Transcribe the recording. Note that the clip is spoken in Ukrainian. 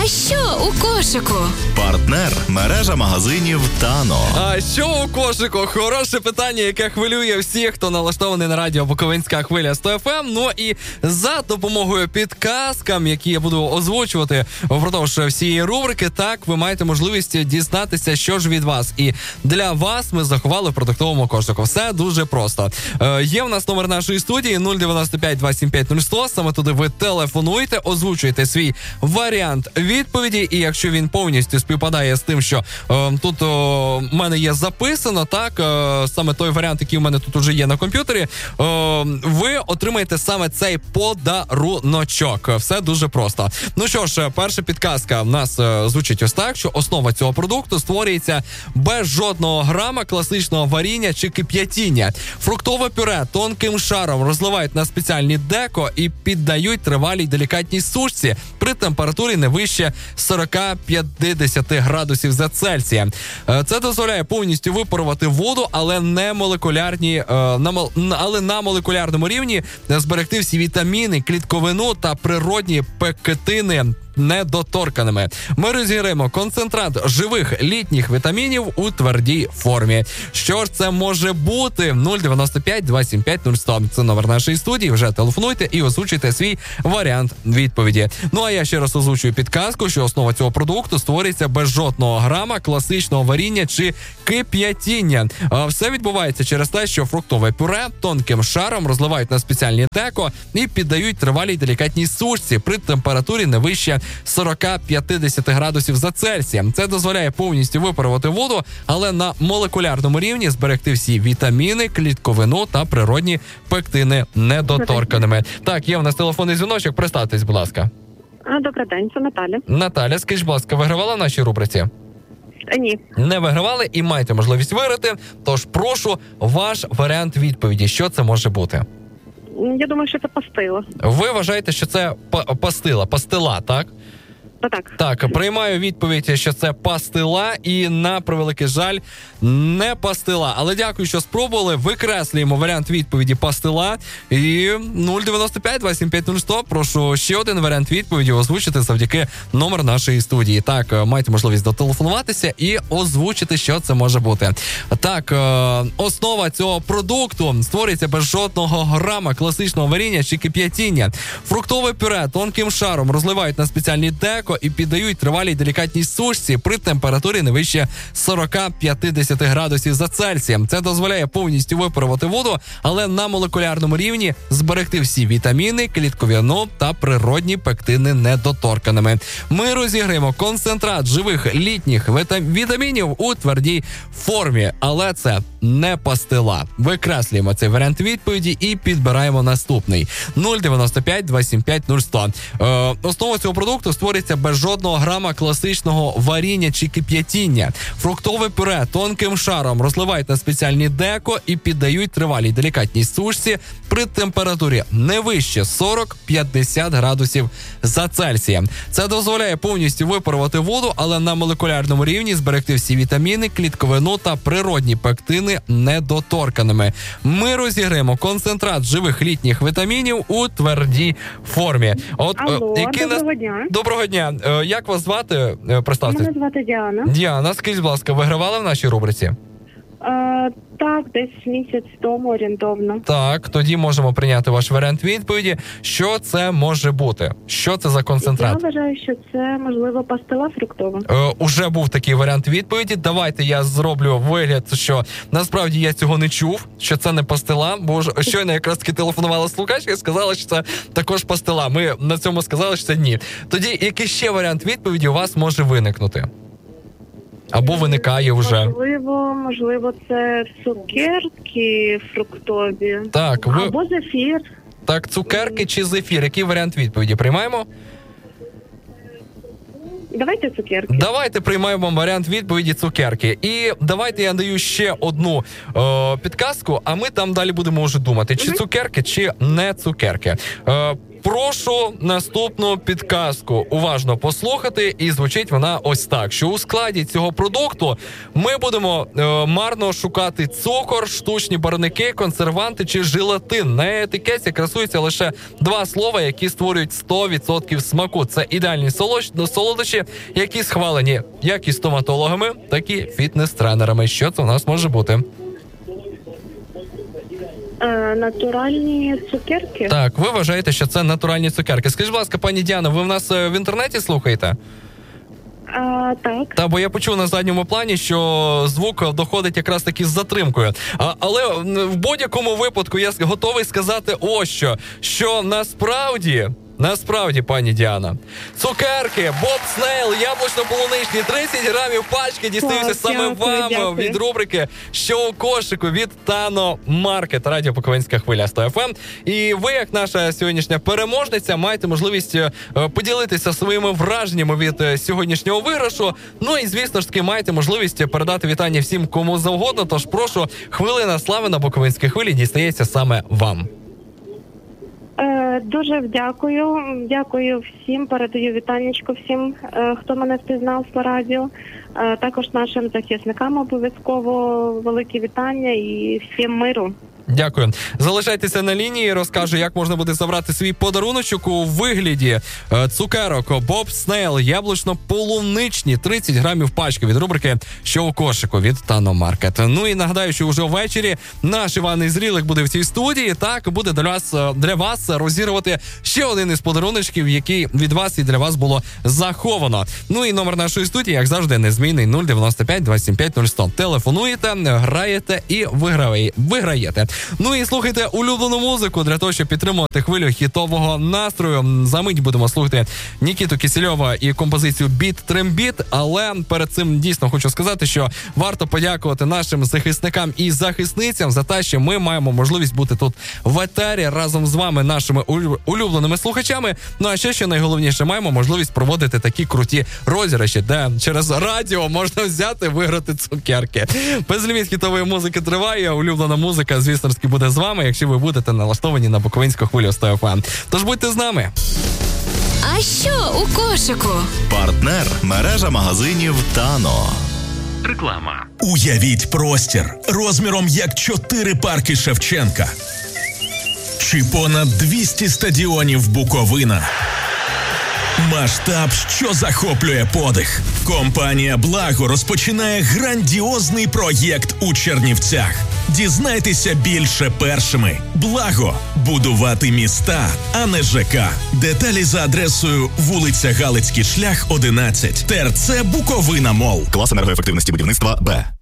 А що у кошику? Партнер – мережа магазинів Тано. А що у кошику? Хороше питання, яке хвилює всіх, хто налаштований на радіо Буковинська хвиля 100 FM. Ну і за допомогою підказкам, які я буду озвучувати впродовж всієї рубрики, так, ви маєте можливість дізнатися, що ж від вас. І для вас ми заховали в продуктовому кошику. Все дуже просто. Є в нас номер нашої студії 095 275 0100. Саме туди ви телефонуєте, озвучуєте свій варіант відповіді. І якщо він повністю співпадає з тим, що тут в мене є записано, так, саме той варіант, який у мене тут уже є на комп'ютері, ви отримаєте саме цей подаруночок. Все дуже просто. Ну що ж, перша підказка в нас звучить ось так, що основа цього продукту створюється без жодного грама класичного варіння чи кип'ятіння. Фруктове пюре тонким шаром розливають на спеціальні деко і піддають тривалій делікатній сушці при температурі не вище 40-50 градусів за Цельсія. Це дозволяє повністю випарувати воду, але на молекулярному рівні зберегти всі вітаміни, клітковину та природні пектини недоторканими. Ми розіграємо концентрат живих літніх вітамінів у твердій формі. Що ж це може бути? 095 275 0100. Це номер нашої студії. Вже телефонуйте і озвучуйте свій варіант відповіді. Ну а я ще раз озвучую підказку, що основа цього продукту створюється без жодного грама класичного варіння чи кип'ятіння. Все відбувається через те, що фруктове пюре тонким шаром розливають на спеціальні деко і піддають тривалій делікатній сушці при температурі не вище 40-50 градусів за Цельсієм. Це дозволяє повністю випарувати воду, але на молекулярному рівні зберегти всі вітаміни, клітковину та природні пектини недоторканими. Так, є у нас телефонний дзвіночок. Представтесь, будь ласка. Добрий день, це Наталя. Наталя, скажіть, будь ласка, вигравала в нашій рубриці? Ні. Не вигравали і маєте можливість виграти, тож прошу ваш варіант відповіді. Що це може бути? Я думаю, що це пастила. Ви вважаєте, що це пастила, так? Так, приймаю відповідь, що це пастила, і на превеликий жаль, не пастила. Але дякую, що спробували. Викреслюємо варіант відповіді пастила. І 095 275 0100. Прошу ще один варіант відповіді озвучити завдяки номер нашої студії. Так, маєте можливість дотелефонуватися і озвучити, що це може бути. Так, основа цього продукту створюється без жодного грама класичного варіння чи кип'ятіння. Фруктове пюре тонким шаром розливають на спеціальні деко і піддають тривалій делікатній сушці при температурі не вище 40-50 градусів за Цельсієм. Це дозволяє повністю випарувати воду, але на молекулярному рівні зберегти всі вітаміни, клітковину та природні пектини недоторканими. Ми розіграємо концентрат живих літніх вітамінів у твердій формі, але це не пастила. Викреслюємо цей варіант відповіді і підбираємо наступний. 095 275 0100. Основа цього продукту створюється без жодного грама класичного варіння чи кип'ятіння. Фруктове пюре тонким шаром розливають на спеціальні деко і піддають тривалій делікатній сушці при температурі не вище 40-50 градусів за Цельсієм. Це дозволяє повністю випарувати воду, але на молекулярному рівні зберегти всі вітаміни, клітковину та природні пектини недоторканими. Ми розіграємо концентрат живих літніх вітамінів у твердій формі. Доброго дня. Доброго дня. Як вас звати? Представте. Мене звати Діана. Діана, скажіть, будь ласка, вигравали в нашій рубриці? Так, десь місяць тому орієнтовно. Так, тоді можемо прийняти ваш варіант відповіді. Що це може бути? Що це за концентрат? Я вважаю, що це, можливо, пастила фруктова. Уже був такий варіант відповіді. Давайте я зроблю вигляд, що насправді я цього не чув, що це не пастила, бо щойно якраз таки телефонувала слухачка і сказала, що це також пастила. Ми на цьому сказали, що це ні. Тоді який ще варіант відповіді у вас може виникнути? Або виникає вже. Можливо, це цукерки фруктові. Так, або зефір. Так, цукерки чи зефір? Який варіант відповіді? Приймаємо? Давайте цукерки. Давайте приймаємо варіант відповіді цукерки. І давайте я даю ще одну підказку, а ми там далі будемо вже думати, чи цукерки, чи не цукерки. прошу наступну підказку уважно послухати, і звучить вона ось так, що у складі цього продукту ми будемо марно шукати цукор, штучні барвники, консерванти чи желатин. На етикеті красуються лише два слова, які створюють 100% смаку. Це ідеальні солодощі, які схвалені як і стоматологами, так і фітнес-тренерами. Що це у нас може бути? Натуральні цукерки? Так, ви вважаєте, що це натуральні цукерки. Скажіть, будь ласка, пані Діана, ви в нас в інтернеті слухаєте? Так. Та, бо я почув на задньому плані, що звук доходить якраз таки з затримкою. Але в будь-якому випадку я готовий сказати ось що насправді, пані Діана, цукерки Bob Snail, яблучно-полуничні, 30 грамів пачки дістаються саме вам від рубрики «Що у кошику» від Tano Market, радіо Буковинська хвиля 100 FM. І ви, як наша сьогоднішня переможниця, маєте можливість поділитися своїми враженнями від сьогоднішнього виграшу. Ну і, звісно ж таки, маєте можливість передати вітання всім, кому завгодно. Тож прошу, хвилина слави на Буковинській хвилі дістається саме вам. Дуже дякую. Дякую всім. Передаю вітанечко всім, хто мене впізнав по радіо. Також нашим захисникам обов'язково велике вітання і всім миру. Дякую. Залишайтеся на лінії, розкажу, як можна буде забрати свій подаруночок у вигляді цукерок Bob Snail, яблучно-полуничні, 30 грамів пачки від рубрики «Що у кошику» від Tano Market. Ну і нагадаю, що вже ввечері наш Іван із Рілих буде в цій студії. Так, буде для вас розігрувати ще один із подаруночків, який від вас і для вас було заховано. Ну і номер нашої студії, як завжди, незмінний 095 275 0100. Телефонуєте, граєте і виграєте. Ну і слухайте улюблену музику для того, щоб підтримувати хвилю хітового настрою. За мить будемо слухати Нікіту Кисельова і композицію «Біт Трембіт». Але перед цим дійсно хочу сказати, що варто подякувати нашим захисникам і захисницям за те, що ми маємо можливість бути тут в етері разом з вами, нашими улюбленими слухачами. Ну а ще, що найголовніше, маємо можливість проводити такі круті розіграші, де через радіо можна взяти, виграти цукерки. Безліміт хітової музики триває, улюблена музика, звісно, буде з вами, якщо ви будете налаштовані на Буковинську хвилю 100 FM. Тож будьте з нами. А що у кошику? Партнер – мережа магазинів Tano. Реклама. Уявіть простір розміром як 4 парки Шевченка. Чи понад 200 стадіонів Буковина. Масштаб, що захоплює подих. Компанія «Благо» розпочинає грандіозний проєкт у Чернівцях. Дізнайтеся більше першими. «Благо» – будувати міста, а не ЖК. Деталі за адресою вулиця Галицький шлях, 11, ТРЦ Буковина Мол. Клас енергоефективності будівництва Б.